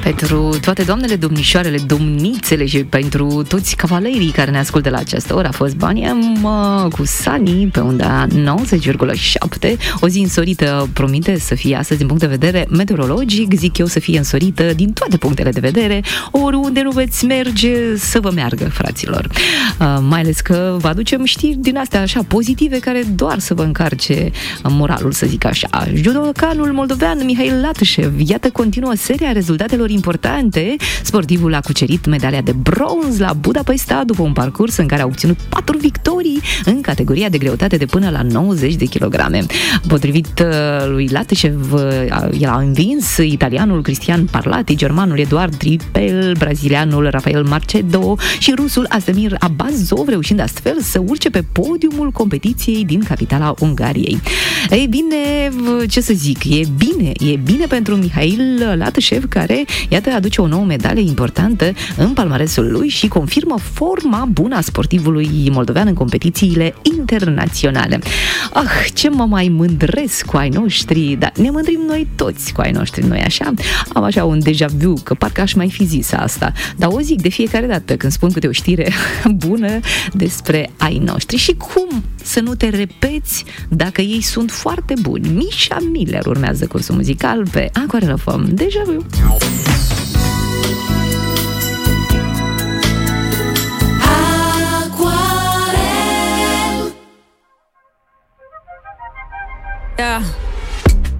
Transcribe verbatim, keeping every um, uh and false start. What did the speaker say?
Pentru toate doamnele, domnișoarele, domnițele și pentru toți cavalerii care ne ascultă la această oră, a fost Baniem cu Sunny pe unda nouăzeci virgulă șapte. O zi însorită promite să fie astăzi din punct de vedere meteorologic, zic eu să fie însorită din toate punctele de vedere, oriunde nu veți merge să vă meargă, fraților. Uh, mai ales că vă aducem știri din astea așa pozitive care doar să vă încarce moralul, să zic așa. Judocanul moldovean Mihail Latășev, iată, continuă seria rezultatelor importante. Sportivul a cucerit medalia de bronz la Budapesta după un parcurs în care a obținut patru victorii în categoria de greutate de până la nouăzeci de kilograme. Potrivit uh, lui Latășev, uh, el a învins italianul Cristian Parlati, germanul Eduard Tripel, brazilianul Rafael Marcedo și rusul Asdemir Abazov, reușind astfel să urce pe podiumul competiției din capitala Ungariei. Ei bine, ce să zic, e bine, e bine pentru Mihail Latășev, care, iată, aduce o nouă medalie importantă în palmaresul lui și confirmă forma bună a sportivului moldovean în competițiile internaționale. Ah, ce mă mai mândresc cu ai noștri, dar ne mândrim noi toți cu ai noștri, noi așa? Am așa un deja vu, că parcă aș mai fi zis asta, dar o zic de fiecare dată când spun câte o știre bună despre ai noștri. Și cum să nu te repeți dacă ei sunt foarte buni? Misha Miller urmează cursul muzical pe Aquarela F M. Deja vu. Yeah.